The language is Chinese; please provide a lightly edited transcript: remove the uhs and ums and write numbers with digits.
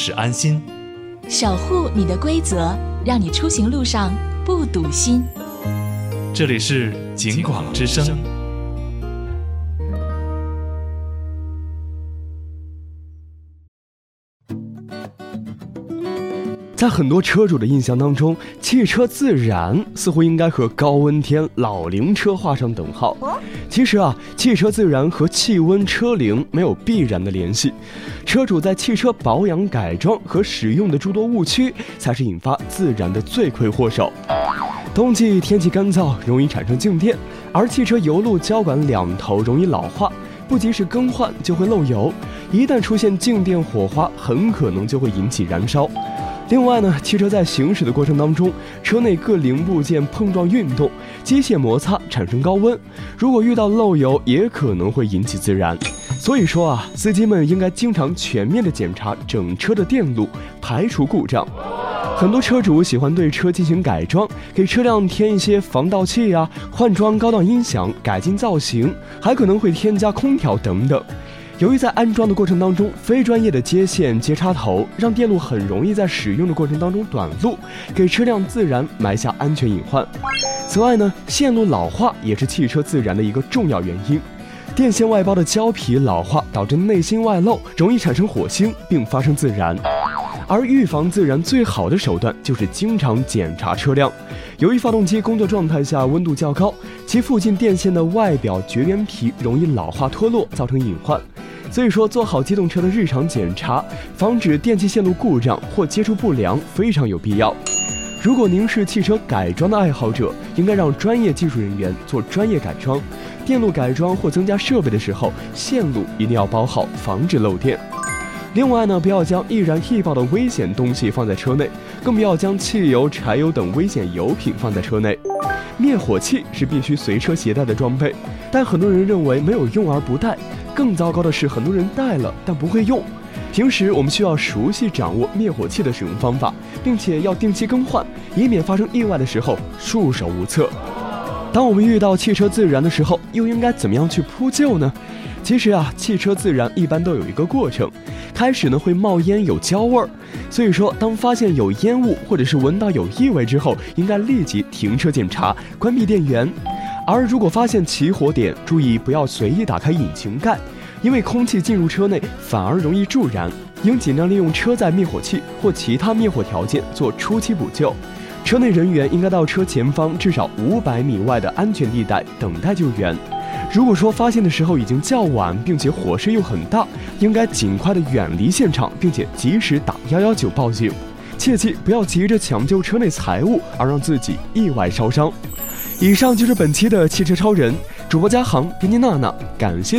使安心， 守护你的规则，让你出行路上不堵心。 这里是警广之声。 在很多车主的印象当中，汽车自燃似乎应该和高温天、老龄车画上等号。其实汽车自燃和气温、车龄没有必然的联系。车主在汽车保养、改装和使用的诸多误区，才是引发自燃的罪魁祸首。冬季天气干燥，容易产生静电，而汽车油路胶管两头容易老化，不及时更换就会漏油，一旦出现静电火花，很可能就会引起燃烧。另外呢，汽车在行驶的过程当中，车内各零部件碰撞运动，机械摩擦产生高温，如果遇到漏油，也可能会引起自燃。所以说司机们应该经常全面的检查整车的电路，排除故障。很多车主喜欢对车进行改装，给车辆添一些防盗器换装高档音响，改进造型，还可能会添加空调等等。由于在安装的过程当中，非专业的接线接插头让电路很容易在使用的过程当中短路，给车辆自燃埋下安全隐患。此外呢，线路老化也是汽车自燃的一个重要原因。电线外包的胶皮老化导致内芯外漏，容易产生火星并发生自燃。而预防自燃最好的手段就是经常检查车辆。由于发动机工作状态下温度较高，其附近电线的外表绝缘皮容易老化脱落，造成隐患。所以说，做好机动车的日常检查，防止电气线路故障或接触不良非常有必要。如果您是汽车改装的爱好者，应该让专业技术人员做专业改装。电路改装或增加设备的时候，线路一定要包好，防止漏电。另外呢，不要将易燃易爆的危险东西放在车内，更不要将汽油、柴油等危险油品放在车内。灭火器是必须随车携带的装备，但很多人认为没有用而不带。更糟糕的是，很多人带了但不会用。平时我们需要熟悉掌握灭火器的使用方法，并且要定期更换，以免发生意外的时候束手无策。当我们遇到汽车自燃的时候，又应该怎么样去扑救呢？其实汽车自燃一般都有一个过程，开始呢会冒烟有焦味儿，所以说当发现有烟雾或者是闻到有异味之后，应该立即停车检查，关闭电源。而如果发现起火点，注意不要随意打开引擎盖，因为空气进入车内反而容易助燃，应尽量利用车载灭火器或其他灭火条件做初期补救。车内人员应该到车前方至少500米外的安全地带等待救援。如果说发现的时候已经较晚，并且火势又很大，应该尽快的远离现场，并且及时打119报警。切记不要急着抢救车内财物，而让自己意外烧伤。以上就是本期的汽车超人，主播嘉航，编辑娜娜，感谢